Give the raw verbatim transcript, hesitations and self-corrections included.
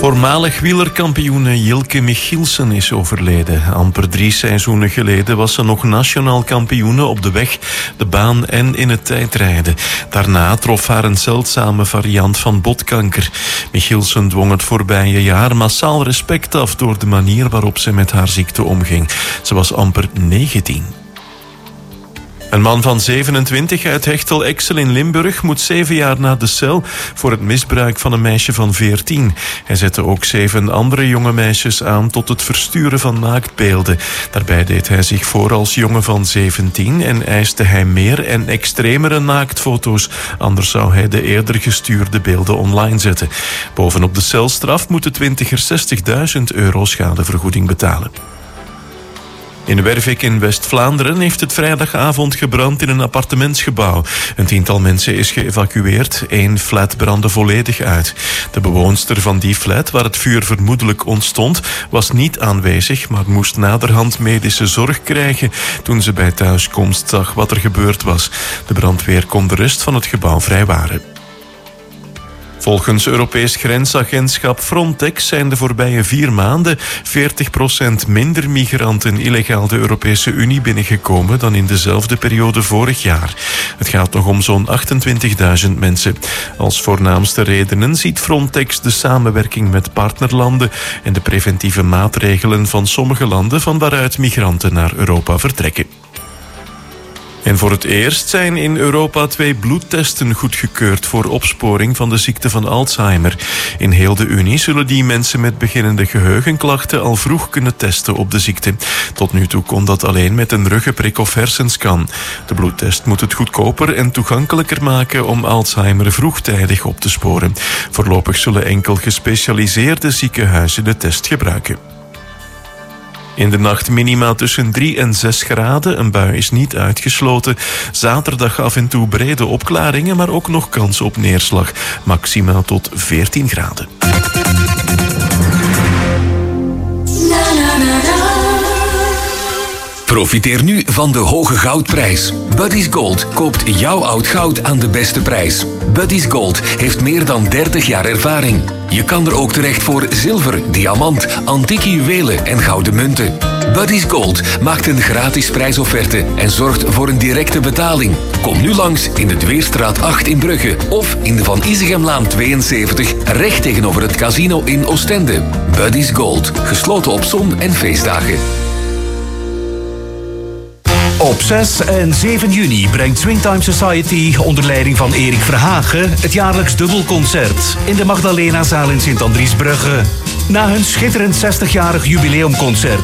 Voormalig wielerkampioene Jilke Michielsen is overleden. Amper drie seizoenen geleden was ze nog nationaal kampioene op de weg, de baan en in het tijdrijden. Daarna trof haar een zeldzame variant van botkanker. Michielsen dwong het voorbije jaar massaal respect af door de manier waarop ze met haar ziekte omging. Ze was amper negentien. Een man van zevenentwintig uit Hechtel-Exel in Limburg moet zeven jaar naar de cel voor het misbruik van een meisje van veertien. Hij zette ook zeven andere jonge meisjes aan tot het versturen van naaktbeelden. Daarbij deed hij zich voor als jongen van zeventien en eiste hij meer en extremere naaktfoto's. Anders zou hij de eerder gestuurde beelden online zetten. Bovenop de celstraf moet de twintiger zestigduizend euro schadevergoeding betalen. In Wervik in West-Vlaanderen heeft het vrijdagavond gebrand in een appartementsgebouw. Een tiental mensen is geëvacueerd. Eén flat brandde volledig uit. De bewoonster van die flat, waar het vuur vermoedelijk ontstond, was niet aanwezig, maar moest naderhand medische zorg krijgen toen ze bij thuiskomst zag wat er gebeurd was. De brandweer kon de rest van het gebouw vrijwaren. Volgens Europees grensagentschap Frontex zijn de voorbije vier maanden veertig procent minder migranten illegaal de Europese Unie binnengekomen dan in dezelfde periode vorig jaar. Het gaat nog om zo'n achtentwintigduizend mensen. Als voornaamste redenen ziet Frontex de samenwerking met partnerlanden en de preventieve maatregelen van sommige landen van waaruit migranten naar Europa vertrekken. En voor het eerst zijn in Europa twee bloedtesten goedgekeurd voor opsporing van de ziekte van Alzheimer. In heel de Unie zullen die mensen met beginnende geheugenklachten al vroeg kunnen testen op de ziekte. Tot nu toe kon dat alleen met een ruggenprik of hersenscan. De bloedtest moet het goedkoper en toegankelijker maken om Alzheimer vroegtijdig op te sporen. Voorlopig zullen enkel gespecialiseerde ziekenhuizen de test gebruiken. In de nacht minima tussen drie en zes graden. Een bui is niet uitgesloten. Zaterdag af en toe brede opklaringen, maar ook nog kans op neerslag. Maxima tot veertien graden. Profiteer nu van de hoge goudprijs. Buddy's Gold koopt jouw oud goud aan de beste prijs. Buddy's Gold heeft meer dan dertig jaar ervaring. Je kan er ook terecht voor zilver, diamant, antieke juwelen en gouden munten. Buddy's Gold maakt een gratis prijsofferte en zorgt voor een directe betaling. Kom nu langs in de Dweerstraat acht in Brugge of in de Van Isegemlaan tweeënzeventig, recht tegenover het casino in Oostende. Buddy's Gold, gesloten op zon- en feestdagen. Op zes en zeven juni brengt Swingtime Society onder leiding van Erik Verhagen het jaarlijks dubbelconcert in de Magdalenazaal in Sint-Andriesbrugge. Na hun schitterend zestigjarig jubileumconcert